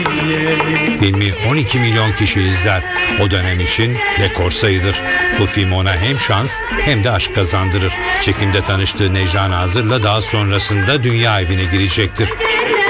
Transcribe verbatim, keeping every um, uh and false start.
Filmi on iki milyon kişi izler. O dönem için rekor sayıdır. Bu film ona hem şans hem de aşk kazandırır. Çekimde tanıştığı Necla Nazır'la daha sonrasında dünya evine girecektir.